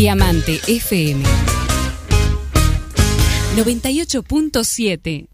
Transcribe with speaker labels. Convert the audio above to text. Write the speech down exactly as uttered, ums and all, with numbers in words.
Speaker 1: Diamante F M noventa y ocho punto siete.